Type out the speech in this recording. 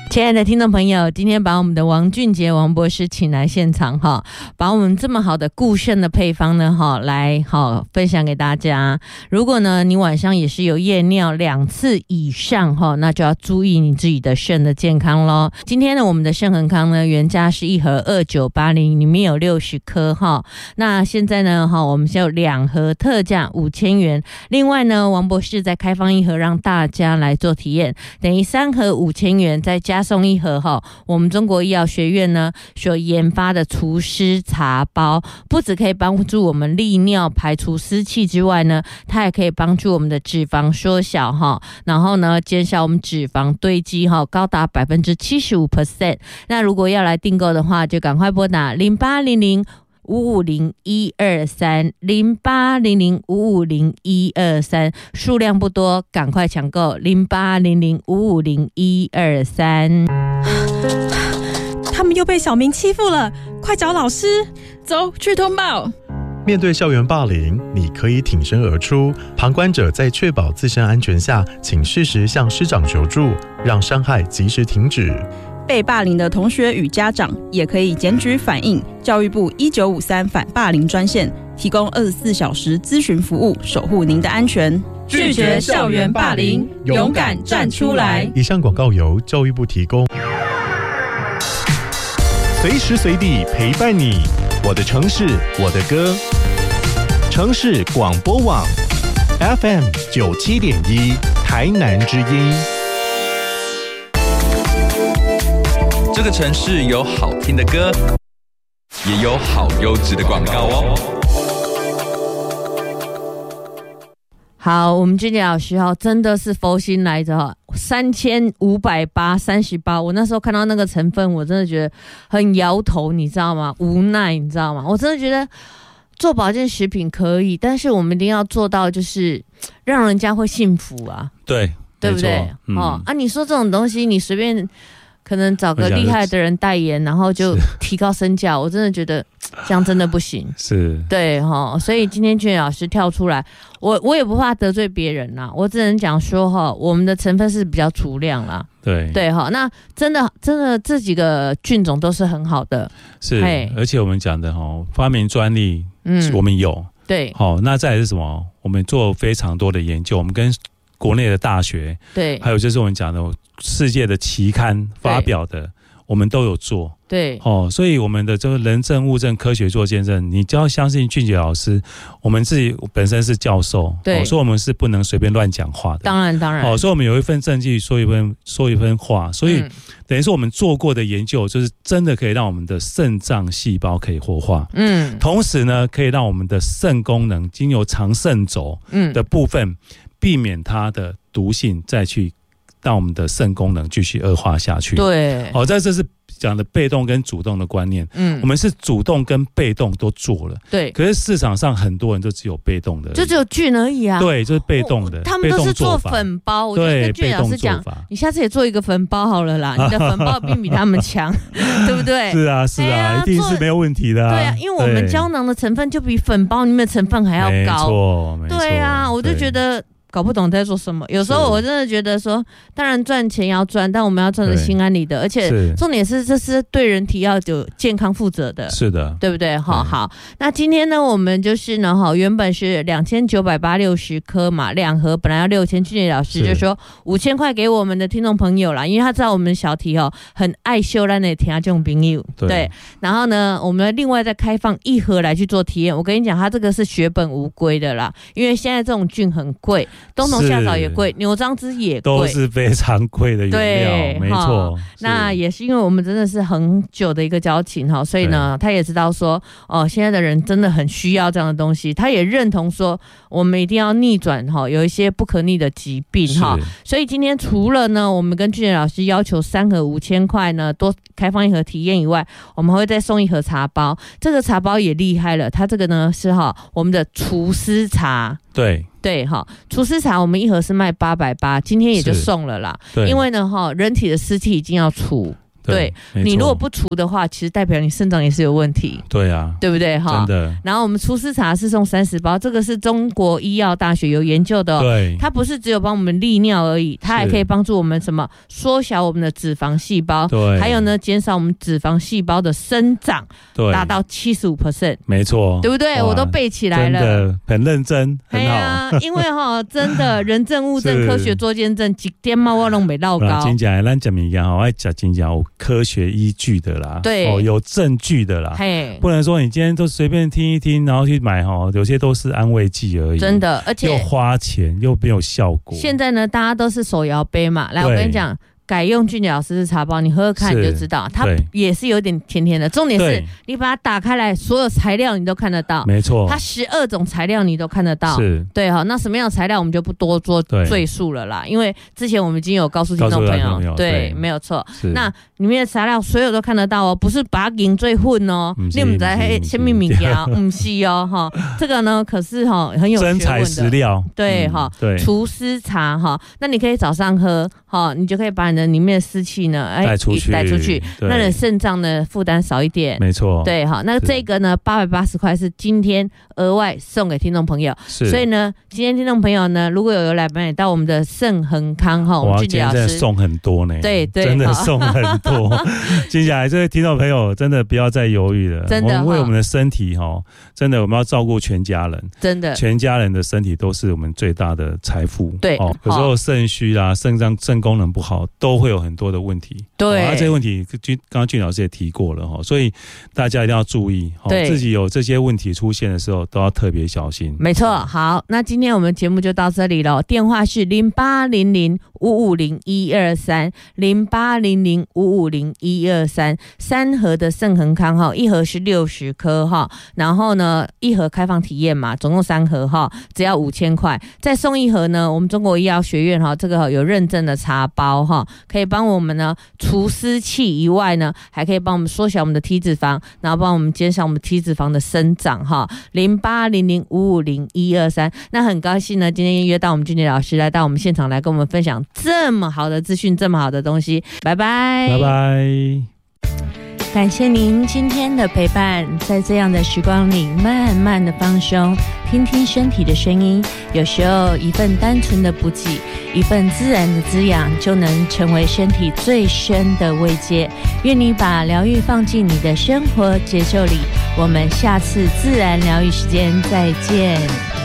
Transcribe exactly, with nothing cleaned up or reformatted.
亲爱的听众朋友，今天把我们的王俊杰王博士请来现场哈，把我们这么好的固肾的配方呢哈，来哈分享给大家。如果呢你晚上也是有夜尿两次以上哈，那就要注意你自己的肾的健康咯。今天呢我们的肾恒康呢原价是一盒二九八零，里面有六十颗哈，那现在呢哈我们是有两盒特价五千元，另外呢王博士再开放一盒让大家来做体验，等于三盒五千元再加送一盒哈，我们中国医药学院呢所研发的除湿茶包，不只可以帮助我们利尿排除湿气之外呢，它也可以帮助我们的脂肪缩小哈，然后呢减少我们脂肪堆积哈，高达 百分之七十五。那如果要来订购的话，就赶快拨打零八零零五五零一二三 零八零零五五零一二三，数量不多，赶快抢购零八零零五五零一二三。 他们又被小明欺负了，快找老师！ 走去通报。 面对校园霸凌，你可以挺身而出。旁观者在确保自身安全下，请适时向师长求助，让伤害及时停止。 被霸凌的同学与家长也可以检举反映教育部一九五三反霸凌专线，提供二十四小时咨询服务，守护您的安全。 拒绝校园霸凌，勇敢站出来。 以上广告由教育部提供。 随时随地陪伴你，我的城市，我的歌。城市广播网 F M 九七点一，台南之音。 这个城市有好听的歌，也有好优质的广告哦。 好，我们俊杰老师哈真的是佛心来着哈，三千五百八三十八。我那时候看到那个成分，我真的觉得很摇头，你知道吗？无奈，你知道吗？我真的觉得做保健食品可以，但是我们一定要做到就是让人家会幸福啊， 对， 对不对？ 嗯、 哦啊，你说这种东西，你随便。可能找个厉害的人代言，然后就提高身价，我真的觉得这样真的不行。 是， 对哈，所以今天俊杰老师跳出来，我我也不怕得罪别人啦，我只能讲说哈，我们的成分是比较足量啦。 对对哈，那真的真的这几个菌种都是很好的， 是，而且我们讲的哈，发明专利，嗯，我们有， 对， 好，那再来是什么？我们做非常多的研究，我们跟国内的大学， 对， 还有就是我们讲的世界的期刊发表的，我们都有做。 对， 哦，所以我们的这个人证物证科学做见证，你就要相信俊杰老师，我们自己本身是教授， 对， 哦、所以我们是不能随便乱讲话的。 当然，当然， 哦，所以我们有一份证据，说一份说一份话，所以、嗯、等于说我们做过的研究，就是真的可以让我们的肾脏细胞可以活化，嗯，同时呢，可以让我们的肾功能经由长肾轴的部分，嗯、避免它的毒性再去让我们的肾功能继续恶化下去。 对， 哦，这这是讲的被动跟主动的观念。嗯，我们是主动跟被动都做了。 对， 可是市场上很多人就只有被动的， 就只有菌而已啊。 对，就是被动的， 他们都是做粉包。我就跟俊老师讲，你下次也做一个粉包好了啦，你的粉包并比他们强，对不对？ 是啊，是啊，啊一定是没有问题的、啊。 对啊，因为我们胶囊的成分就比粉包里面的成分还要高。 没错，没错。 对啊，我就觉得。搞不懂在做什么，有时候我真的觉得说，当然赚钱要赚，但我们要赚得心安理得，而且重点是这是对人体要有健康负责的， 是的， 对不对？好，好，那今天呢，我们就是呢，哈，原本是两千九百八六十颗嘛，两盒本来要六千，俊杰老师就说五千块给我们的听众朋友啦，因为他知道我们小题哦很爱秀咱的听众朋友，对，然后呢，我们另外再开放一盒来去做体验。我跟你讲，它这个是血本无归的啦，因为现在这种菌很贵。冬虫夏草也贵，牛樟芝也贵， 都是非常贵的原料，没错。 那也是因为我们真的是很久的一个交情哈，所以呢，他也知道说，哦，现在的人真的很需要这样的东西，他也认同说，我们一定要逆转哈，有一些不可逆的疾病哈。所以今天除了呢，我们跟俊杰老师要求三盒五千块呢，多开放一盒体验以外，我们会再送一盒茶包。这个茶包也厉害了，它这个呢是哈我们的除湿茶。 对对哈，除湿茶我们一盒是卖八百八，今天也就送了啦。因为呢哈，人体的湿气已经要除。 对，你如果不除的话，其实代表你肾脏也是有问题。 对啊， 对不对哈？ 真的。 然后我们除湿茶是送三十包，这个是中国医药大学有研究的、哦。 对， 它不是只有帮我们利尿而已，它还可以帮助我们什么？缩小我们的脂肪细胞， 对， 还有呢，减少我们脂肪细胞的生长， 对， 达到七十五 percent。 没错， 对不对？我都背起来了， 真的很认真，很好。 啊、因为哈、哦，真的人证物证，科学做见证，几点嘛我都没绕高。 真讲，咱讲物件吼，爱讲真讲有科学依据的啦， 对， 哦，有证据的啦， 嘿， 不能说你今天都随便听一听，然后去买哈，有些都是安慰剂而已， 真的，而且又花钱又没有效果。 现在呢，大家都是手摇杯嘛，来，我跟你讲。改用俊杰老师的茶包，你喝喝看你就知道，它也是有点甜甜的。重点是你把它打开来，所有材料你都看得到， 没错， 它十二种材料你都看得到， 是， 对哈。那什么样的材料我们就不多做赘述了啦，因为之前我们已经有告诉听众朋友，友对，对，没有错。那里面的材料所有都看得到哦，不是把它凝最混哦，你们在黑什么物件，不是哦哈。这个呢可是哈很有学问的真材实料， 对哈， 对， 除湿茶哈，那你可以早上喝哈，你就可以把你的里面的湿气呢，哎， 带出去， 带出去，那你肾脏的负担少一点， 没错， 对，好，那这个呢，八百八十块是今天额外送给听众朋友，所以呢，今天听众朋友呢，如果有来买到我们的盛恒康哈，我们俊杰老师送很多呢， 对对， 真的送很多，接下来这位听众朋友真的不要再犹豫了， 真的， 我们为我们的身体哈，真的我们要照顾全家人， 真的， 全家人的身体都是我们最大的财富， 对， 哦，有时候肾虚啊，肾脏肾功能不好，都会有很多的问题， 对。 那、啊、这些问题，俊刚刚俊老师也提过了哈，所以大家一定要注意，自己有这些问题出现的时候，都要特别小心。 没错，好，那今天我们节目就到这里了。电话是零八零零五五零一二三零八零零五五零一二三，三盒的盛恒康哈，一盒是六十颗哈，然后呢，一盒开放体验嘛，总共三盒哈，只要五千块，再送一盒呢，我们中国医药学院哈，这个有认证的茶包哈，可以帮我们呢除湿气以外呢，还可以帮我们缩小我们的体脂肪，然后帮我们减少我们体脂肪的生长哈。零八零零五五零一二三，那很高兴呢，今天约到我们俊杰老师来到我们现场来跟我们分享这么好的资讯，这么好的东西。拜拜， 拜拜。 感谢您今天的陪伴，在这样的时光里，慢慢的放松，听听身体的声音。有时候一份单纯的补给，一份自然的滋养，就能成为身体最深的慰藉。愿你把疗愈放进你的生活节奏里。我们下次自然疗愈时间再见。